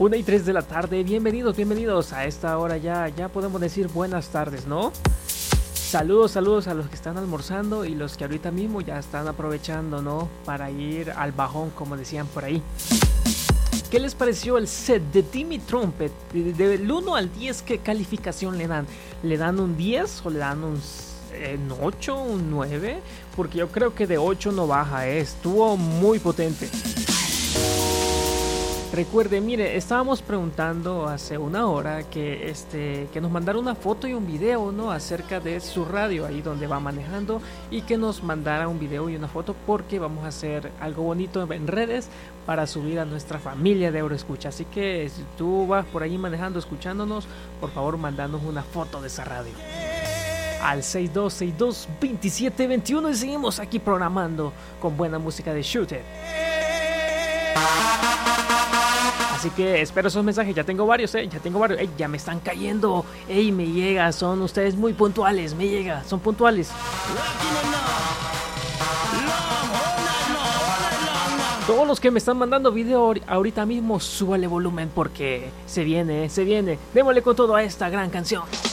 1:03 de la tarde, bienvenidos a esta hora ya podemos decir buenas tardes, ¿no? Saludos a los que están almorzando y los que ahorita mismo ya están aprovechando, ¿no? Para ir al bajón, como decían por ahí. ¿Qué les pareció el set de Timmy Trumpet? Del 1 al 10, ¿qué calificación le dan? ¿Le dan un 10 o le dan un 8, un 9? Porque yo creo que de 8 no baja, estuvo muy potente. Recuerde, mire, estábamos preguntando hace una hora que nos mandara una foto y un video, ¿no? Acerca de su radio, ahí donde va manejando, y que nos mandara un video y una foto porque vamos a hacer algo bonito en redes para subir a nuestra familia de Euroescucha. Así que si tú vas por ahí manejando, escuchándonos, por favor, mandanos una foto de esa radio al 6262-2721 y seguimos aquí programando con buena música de Shooter. Así que espero esos mensajes, ya tengo varios, ya me están cayendo, me llega, son ustedes muy puntuales, son puntuales. Todos los que me están mandando video ahorita mismo, súbale volumen porque se viene, démosle con todo a esta gran canción.